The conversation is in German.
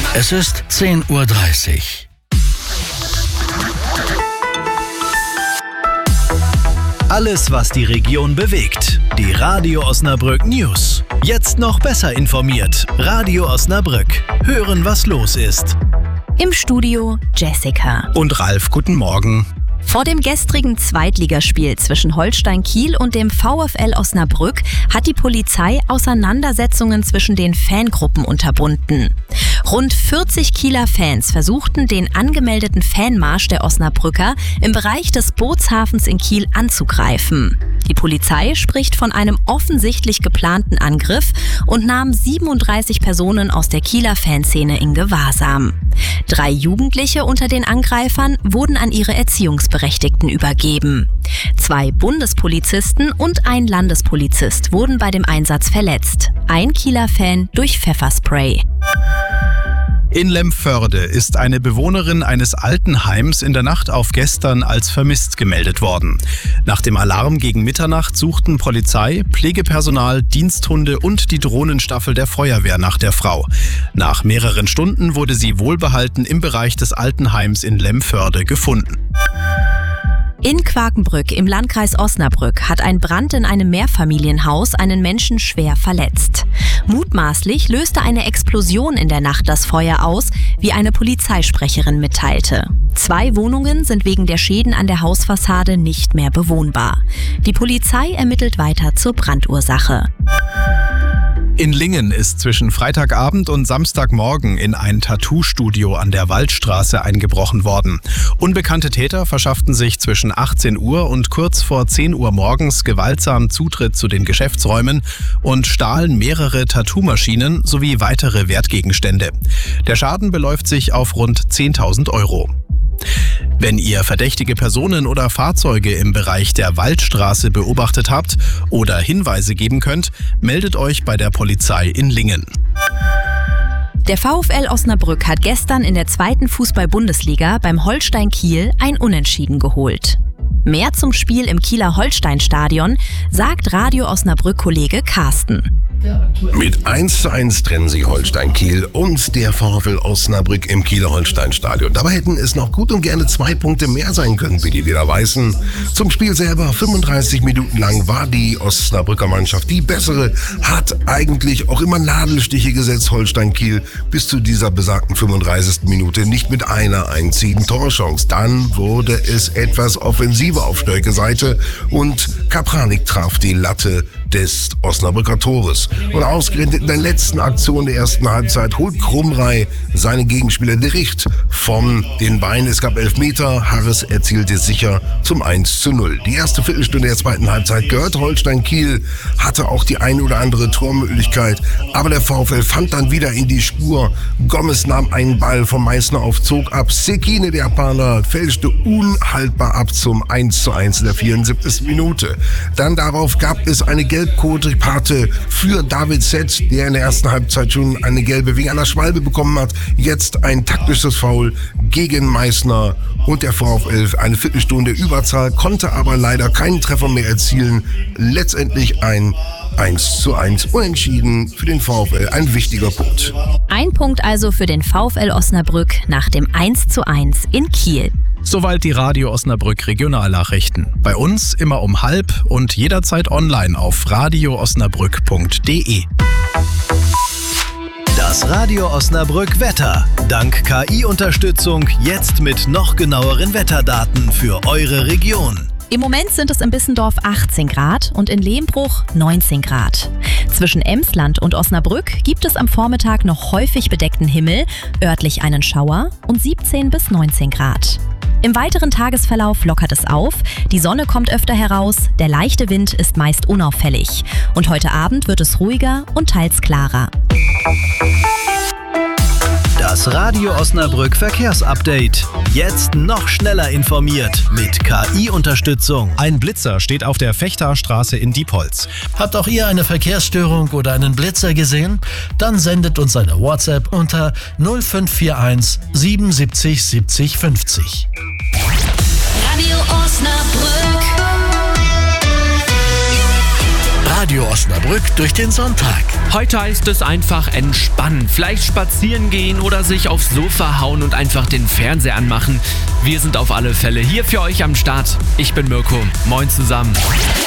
Es ist 10:30 Uhr. Alles, was die Region bewegt. Die Radio Osnabrück News. Jetzt noch besser informiert. Radio Osnabrück. Hören, was los ist. Im Studio Jessica. Und Ralf, guten Morgen. Vor dem gestrigen Zweitligaspiel zwischen Holstein Kiel und dem VfL Osnabrück hat die Polizei Auseinandersetzungen zwischen den Fangruppen unterbunden. Rund 40 Kieler Fans versuchten, den angemeldeten Fanmarsch der Osnabrücker im Bereich des Bootshafens in Kiel anzugreifen. Die Polizei spricht von einem offensichtlich geplanten Angriff und nahm 37 Personen aus der Kieler Fanszene in Gewahrsam. 3 Jugendliche unter den Angreifern wurden an ihre Erziehungsberechtigten übergeben. 2 Bundespolizisten und ein Landespolizist wurden bei dem Einsatz verletzt. Ein Kieler Fan durch Pfefferspray. In Lemförde ist eine Bewohnerin eines Altenheims in der Nacht auf gestern als vermisst gemeldet worden. Nach dem Alarm gegen Mitternacht suchten Polizei, Pflegepersonal, Diensthunde und die Drohnenstaffel der Feuerwehr nach der Frau. Nach mehreren Stunden wurde sie wohlbehalten im Bereich des Altenheims in Lemförde gefunden. In Quakenbrück im Landkreis Osnabrück hat ein Brand in einem Mehrfamilienhaus einen Menschen schwer verletzt. Mutmaßlich löste eine Explosion in der Nacht das Feuer aus, wie eine Polizeisprecherin mitteilte. 2 Wohnungen sind wegen der Schäden an der Hausfassade nicht mehr bewohnbar. Die Polizei ermittelt weiter zur Brandursache. In Lingen ist zwischen Freitagabend und Samstagmorgen in ein Tattoo-Studio an der Waldstraße eingebrochen worden. Unbekannte Täter verschafften sich zwischen 18 Uhr und kurz vor 10 Uhr morgens gewaltsam Zutritt zu den Geschäftsräumen und stahlen mehrere Tattoo-Maschinen sowie weitere Wertgegenstände. Der Schaden beläuft sich auf rund 10.000 Euro. Wenn ihr verdächtige Personen oder Fahrzeuge im Bereich der Waldstraße beobachtet habt oder Hinweise geben könnt, meldet euch bei der Polizei in Lingen. Der VfL Osnabrück hat gestern in der 2. Fußball-Bundesliga beim Holstein Kiel ein Unentschieden geholt. Mehr zum Spiel im Kieler Holstein-Stadion sagt Radio Osnabrück-Kollege Carsten. Mit 1:1 trennen sich Holstein Kiel und der VfL Osnabrück im Kieler Holstein-Stadion. Dabei hätten es noch gut und gerne 2 Punkte mehr sein können für die Lederweißen. Zum Spiel selber, 35 Minuten lang war die Osnabrücker Mannschaft die bessere, hat eigentlich auch immer Nadelstiche gesetzt, Holstein Kiel, bis zu dieser besagten 35. Minute nicht mit einer einzigen Torchance. Dann wurde es etwas offensiver auf Stölke Seite und Kapranik traf die Latte des Osnabrücker Tores. Und ausgerechnet in der letzten Aktion der ersten Halbzeit holt Krumrei seine Gegenspieler direkt von den Beinen. Es gab Elfmeter, Harris erzielte sicher zum 1:0. Die erste Viertelstunde der zweiten Halbzeit gehörte Holstein Kiel, hatte auch die eine oder andere Tormöglichkeit, aber der VfL fand dann wieder in die Spur. Gomez nahm einen Ball vom Meißner auf, zog ab. Sekine, der Japaner, fälschte unhaltbar ab zum 1:1 in der 74. Minute. Dann darauf gab es eine Gelb-Karte für David Setz, der in der ersten Halbzeit schon eine gelbe wegen einer Schwalbe bekommen hat. Jetzt ein taktisches Foul gegen Meißner und der VfL eine Viertelstunde Überzahl, konnte aber leider keinen Treffer mehr erzielen. Letztendlich ein 1:1 unentschieden für den VfL, ein wichtiger Punkt. Ein Punkt also für den VfL Osnabrück nach dem 1:1 in Kiel. Soweit die Radio Osnabrück Regionalnachrichten. Bei uns immer um 12:30 und jederzeit online auf radioosnabrück.de. Das Radio Osnabrück Wetter. Dank KI-Unterstützung jetzt mit noch genaueren Wetterdaten für eure Region. Im Moment sind es in Bissendorf 18 Grad und in Lehmbruch 19 Grad. Zwischen Emsland und Osnabrück gibt es am Vormittag noch häufig bedeckten Himmel, örtlich einen Schauer und 17 bis 19 Grad. Im weiteren Tagesverlauf lockert es auf, die Sonne kommt öfter heraus, der leichte Wind ist meist unauffällig. Und heute Abend wird es ruhiger und teils klarer. Das Radio Osnabrück Verkehrsupdate. Jetzt noch schneller informiert mit KI-Unterstützung. Ein Blitzer steht auf der Fechterstraße in Diepholz. Habt auch ihr eine Verkehrsstörung oder einen Blitzer gesehen? Dann sendet uns eine WhatsApp unter 0541 77 70 50. Radio Osnabrück. Radio Osnabrück durch den Sonntag. Heute heißt es einfach entspannen, vielleicht spazieren gehen oder sich aufs Sofa hauen und einfach den Fernseher anmachen. Wir sind auf alle Fälle hier für euch am Start. Ich bin Mirko. Moin zusammen.